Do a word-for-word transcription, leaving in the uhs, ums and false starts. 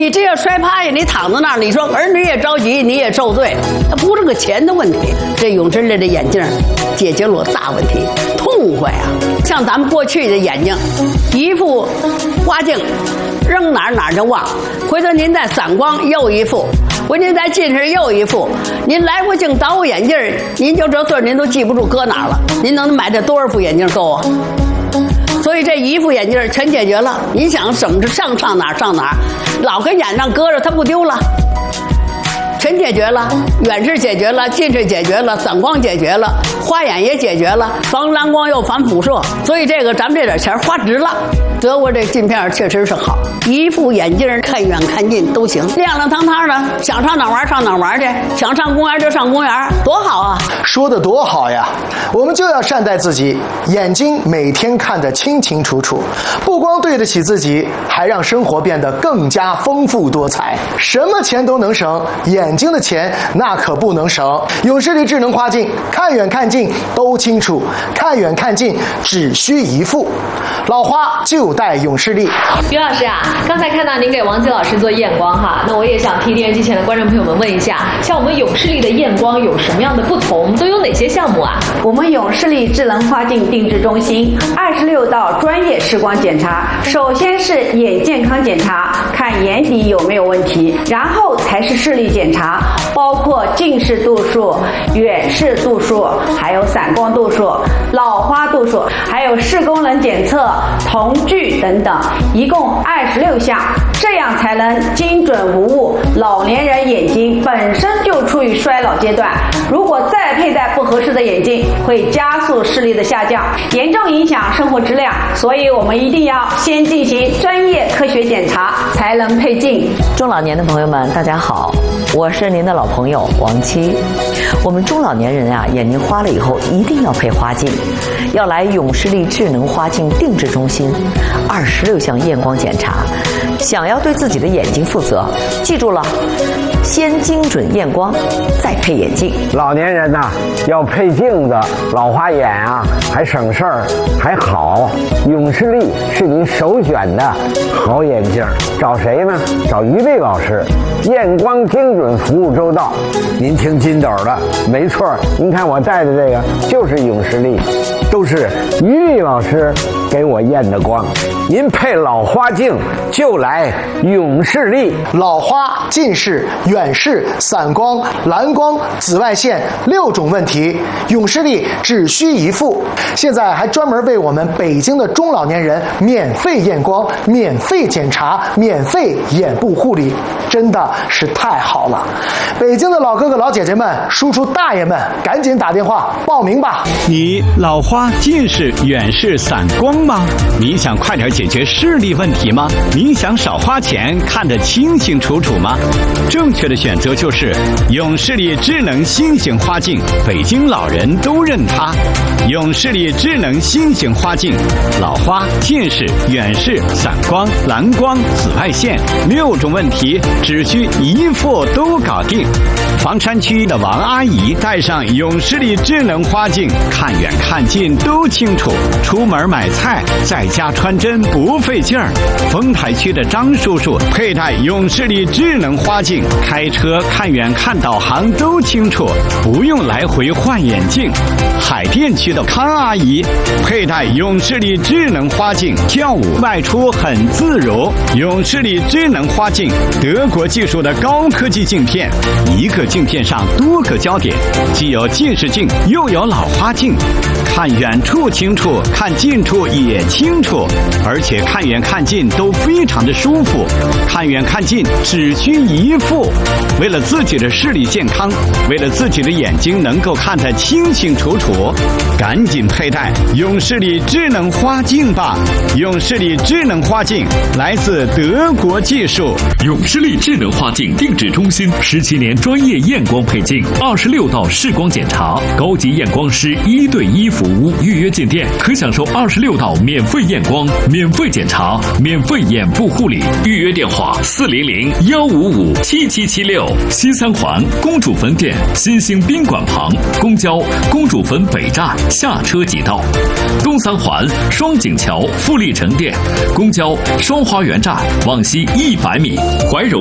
你这要摔趴下，你躺在那儿，你说儿女也着急，你也受罪，它不是个钱的问题。这永视力的眼镜解决了我大问题，痛快啊！像咱们过去的眼睛，一副花镜，扔哪儿哪儿就忘。回头您再散光又一副，回您再近视又一副，您来回镜倒眼镜，您就这字您都记不住搁哪儿了。您能买这多少副眼镜够啊？所以这一副眼镜全解决了。你想怎么上上哪儿上哪儿，老跟眼上搁着它不丢了，全解决了。远视解决了，近视解决了，散光解决了，花眼也解决了，防蓝光又防辐射。所以这个咱们这点钱花值了。德国这镜片确实是好，一副眼镜看远看近都行，亮亮堂堂的，想上哪玩上哪玩去，想上公园就上公园，多好啊！ 说的多好呀！我们就要善待自己，眼睛每天看得清清楚楚，不光对得起自己，还让生活变得更加丰富多彩。什么钱都能省，眼睛的钱那可不能省。永视力智能花镜，看远看近都清楚，看远看近只需一副。老花就戴永视力。 于老师啊，刚才看到您给王杰老师做验光哈，那我也想替电视机前的观众朋友们问一下，像我们永视力的验光有什么样的不同，都有哪些项目啊？ 我们永视力智能花镜定制中心二十六道专业视光检查，首先是眼健康检查，看眼底有没有问题，然后才是视力检查，包括近视度数、远视度数，还有散光度数、老花度数，还有视功能检测、瞳距等等，一共二十六项，这样才能精准无误。老年人眼睛本身就处于衰老阶段，如果再佩戴不合适的眼镜，会加速视力的下降，严重影响生活质量。所以我们一定要先进行专业科学检查，才能配镜。 中老年的朋友们，大家好，我是您的老朋友王七。我们中老年人啊，眼睛花了以后一定要配花镜，要来永视力智能花镜定制中心，二十六项验光检查。想要对自己的眼睛负责，记住了，先精准验光，再配眼镜。 老年人呐、啊，要配镜子，老花眼啊，还省事儿，还好。永视力是您首选的好眼镜，找谁呢？找于丽老师，验光精准，服务周到。您听金斗的，没错，您看我戴的这个就是永视力，都是于丽老师给我验的光。您配老花镜就来永视力。 老花、近视、远视、散光、蓝光、紫外线六种问题，永视力只需一副。现在还专门为我们北京的中老年人免费验光、免费检查、免费眼部护理，真的是太好了！北京的老哥哥老姐姐们、叔叔大爷们，赶紧打电话报名吧！ 你老花、近视、远视、散光吗？你想快点解决视力问题吗？你想少花钱看得清清楚楚吗？正确的选择就是永视力智能新型花镜，北京老人都认它。永视力智能新型花镜，老花、近视、远视、散光、蓝光、紫外线六种问题只需一副都搞定。房山区的王阿姨戴上永视力智能花镜，看远看近都清楚，出门买菜在家穿针不费劲儿。丰台区的张叔叔佩戴永视力智能花镜，开车看远看导航都清楚，不用来回换眼镜。海淀区的康阿姨佩戴永视力智能花镜，跳舞外出很自如。永视力智能花镜，德国技术的高科技镜片，一个镜片上多个焦点，既有近视镜又有老花镜，看远处清楚，看近处也清楚，而且看远看近都非常的舒服，看远看近只需一副。为了自己的视力健康，为了自己的眼睛能够看得清清楚楚，赶紧佩戴永视力智能花镜吧！永视力智能花镜来自德国技术。 永视力智能花镜定制中心十七年专业验光配镜，二十六道视光检查，高级验光师一对一服务。预约进店可享受二十六道免费验光、免费检查、免费眼部护理。预约电话：四零零幺五五七七七六。西三环公主坟店新兴宾馆旁，公交公主坟北站。 下车即到。东三环双井桥富力城店，公交双花园站往西一百米，怀柔